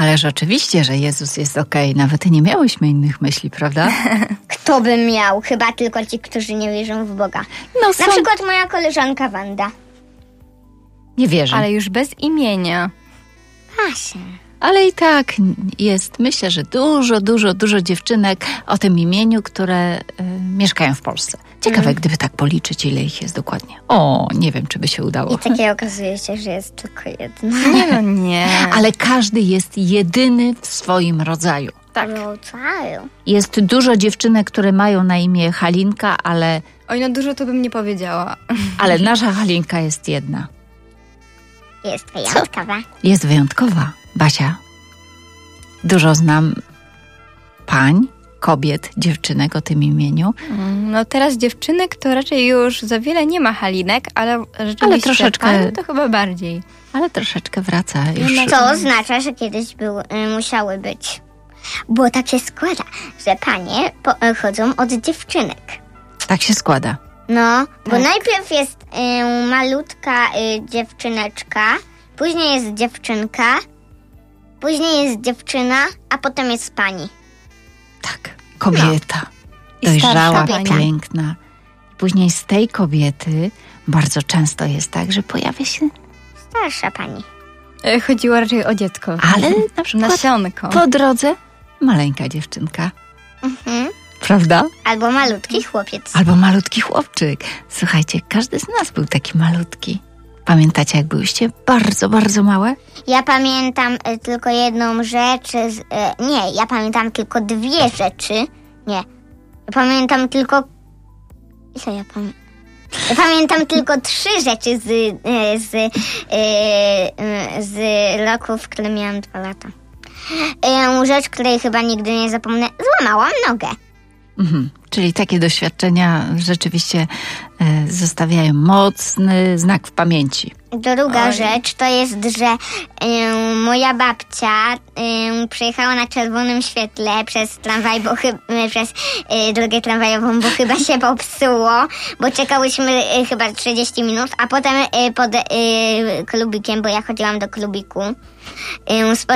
Ależ oczywiście, że Jezus jest okej. Nawet nie miałyśmy innych myśli, prawda? Kto by miał? Chyba tylko ci, którzy nie wierzą w Boga. No są... Na przykład moja koleżanka Wanda. Nie wierzę. Ale już bez imienia. Właśnie. Ale i tak jest, myślę, że dużo dziewczynek o tym imieniu, które mieszkają w Polsce. Ciekawe, gdyby tak policzyć, ile ich jest dokładnie. O, nie wiem, czy by się udało. I takie okazuje się, że jest tylko jedno. Nie. Ale każdy jest jedyny w swoim rodzaju. Tak. Rodzaju. Jest dużo dziewczynek, które mają na imię Halinka, Oj, no dużo to bym nie powiedziała. ale nasza Halinka jest jedna. Jest wyjątkowa. Jest wyjątkowa. Basia, dużo znam pań, kobiet, dziewczynek o tym imieniu. No teraz dziewczynek to raczej już za wiele nie ma Halinek, ale rzeczywiście Ale troszeczkę- pań to chyba bardziej. Ale troszeczkę wraca już. To oznacza, że kiedyś musiały być. Bo tak się składa, że panie pochodzą od dziewczynek. Tak się składa. No, bo Tak. najpierw jest malutka dziewczyneczka, później jest dziewczynka, później jest dziewczyna, a potem jest pani. Tak. Kobieta. I Dojrzała, starsza pani. piękna. I później z tej kobiety bardzo często jest tak, że pojawia się... Starsza pani. Chodziło raczej o dziecko. Ale na przykład Nasionko. po drodze maleńka dziewczynka. Mhm. Prawda? Albo malutki chłopiec. Albo malutki chłopczyk. Słuchajcie, każdy z nas był taki malutki. Pamiętacie, jak byłyście bardzo małe? Ja pamiętam tylko jedną rzecz. Nie, ja pamiętam tylko dwie rzeczy. Nie. Ja pamiętam tylko... Co ja pamiętam? Ja pamiętam tylko 3 rzeczy z roku, w którym miałam 2 lata. Rzecz, której chyba nigdy nie zapomnę. Złamałam nogę. Mhm. Czyli takie doświadczenia rzeczywiście zostawiają mocny znak w pamięci. Druga rzecz to jest, że moja babcia przejechała na czerwonym świetle przez tramwaj, przez drogę tramwajową, bo chyba się popsuło, bo czekałyśmy chyba 30 minut, a potem pod klubikiem, bo ja chodziłam do klubiku,